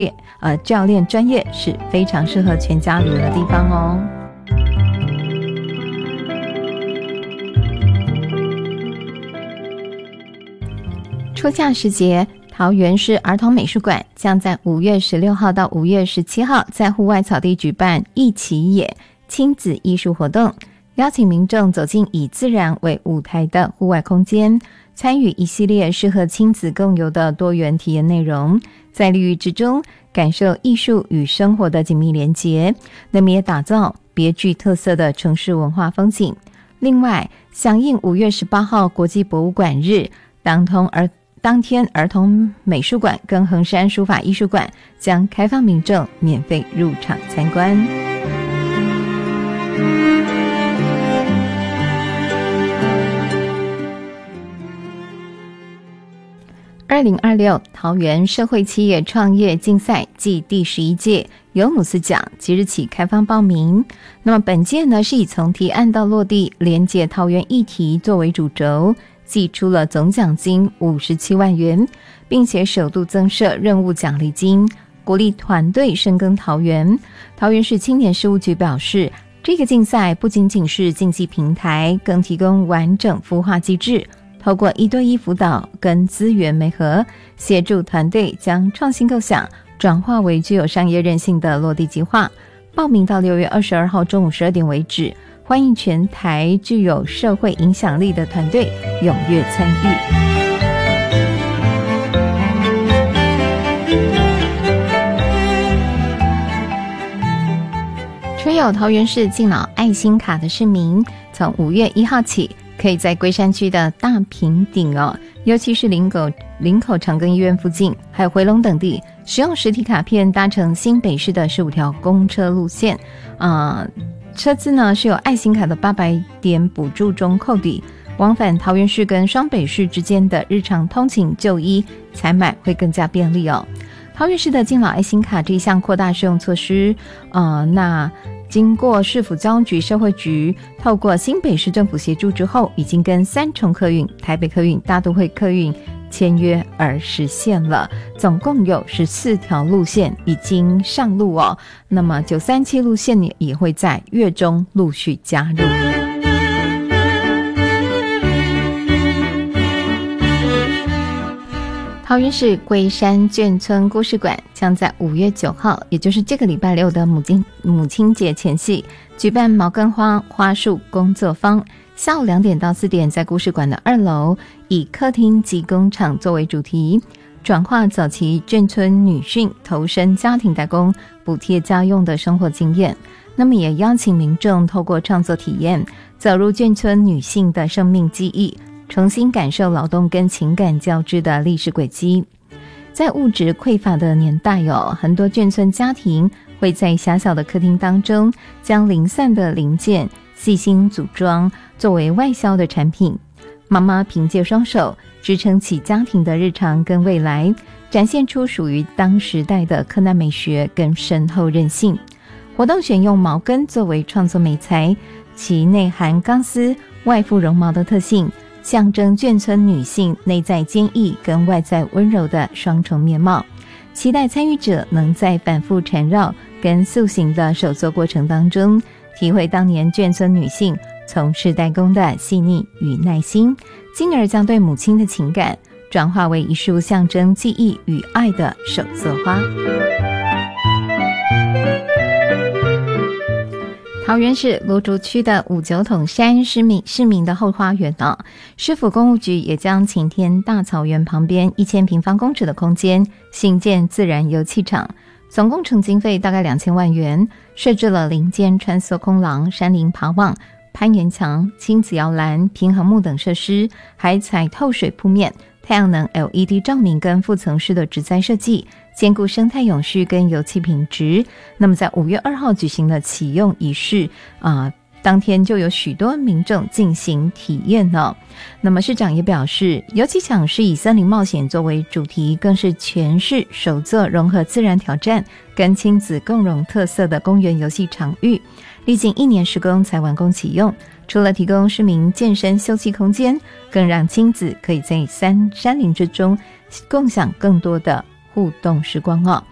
教练专业，是非常适合全家旅游的地方哦。初夏时节，桃园市儿童美术馆将在5月16号到5月17号在户外草地举办一起野亲子艺术活动，邀请民众走进以自然为舞台的户外空间，参与一系列适合亲子共游的多元体验内容，在绿意之中感受艺术与生活的紧密连结，那么也打造别具特色的城市文化风景。另外，响应5月18号国际博物馆日，当天儿童美术馆跟衡山书法艺术馆将开放民众免费入场参观。2026桃园社会企业创业竞赛暨第11届尤努斯奖即日起开放报名。那么本届呢，是以从提案到落地连结桃园议题作为主轴，祭出了总奖金57万元，并且首度增设任务奖励金，鼓励团队深耕桃园。桃园市青年事务局表示，这个竞赛不仅仅是竞技平台，更提供完整孵化机制，透过1对1辅导跟资源媒合，协助团队将创新构想转化为具有商业韧性的落地计划。报名到6月22号中午12点为止，欢迎全台具有社会影响力的团队踊跃参与。持有桃园市敬老爱心卡的市民，从5月1号起，可以在龟山区的大坪顶尤其是林口长庚医院附近，还有回龙等地，使用实体卡片搭乘新北市的15条公车路线，车资呢是有爱心卡的800点补助中扣抵，往返桃园市跟双北市之间的日常通勤、就医、采买会更加便利哦。桃园市的敬老爱心卡这一项扩大适用措施，那经过市府交通局、社会局透过新北市政府协助之后，已经跟3重客运、台北客运、大都会客运签约而实现了，总共有14条路线已经上路哦。那么937路线也会在月中陆续加入。桃园市龟山眷村故事馆将在5月9号，也就是这个礼拜六的母亲节前夕，举办毛根花束工作坊，下午2点到4点，在故事馆的2楼，以客厅及工厂作为主题，转化早期眷村女性投身家庭代工、补贴家用的生活经验。那么也邀请民众透过创作体验，走入眷村女性的生命记忆，重新感受劳动跟情感交织的历史轨迹。在物质匮乏的年代很多眷村家庭会在狭小的客厅当中，将零散的零件细心组装，作为外销的产品。妈妈凭借双手支撑起家庭的日常跟未来，展现出属于当时代的克难美学跟深厚韧性。活动选用毛根作为创作媒材，其内含钢丝、外附绒毛的特性，象征眷村女性内在坚毅跟外在温柔的双重面貌。期待参与者能在反复缠绕跟塑形的手作过程当中，体会当年眷村女性从事代工的细腻与耐心，进而将对母亲的情感转化为一束象征记忆与爱的手作花。桃园市芦竹区的五九桶山市民的后花园市府公务局也将晴天大草原旁边1000平方公尺的空间新建自然游憩场，总工程经费大概2000万元，设置了林间穿梭空廊、山林爬网、攀岩墙、亲子摇篮、平衡木等设施，还采透水铺面、太阳能 LED 照明跟负层式的植栽设计，兼顾生态永续跟油气品质。那么在5月2号举行了启用仪式当天就有许多民众进行体验那么市长也表示，游憩场是以森林冒险作为主题，更是全市首座融合自然挑战跟亲子共融特色的公园游戏场域，历经1年施工才完工启用。除了提供市民健身休憩空间，更让亲子可以在山林之中共享更多的互动时光